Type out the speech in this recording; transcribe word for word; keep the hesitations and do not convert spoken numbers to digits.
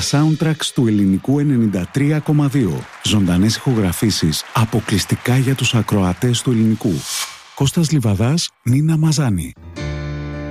soundtracks του ελληνικού ενενήντα τρία κόμμα δύο. Ζωντανές ηχογραφήσεις αποκλειστικά για τους ακροατές του ελληνικού. Κώστας Λιβαδάς, Νίνα Μαζάνη.